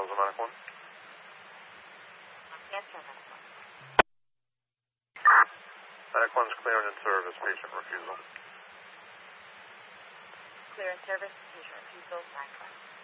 Hello, is it Medic 1? Yes, sir, Medic 1. Medic 1's clear and in service, patient refusal. Clear in service, patient refusal, 9-1.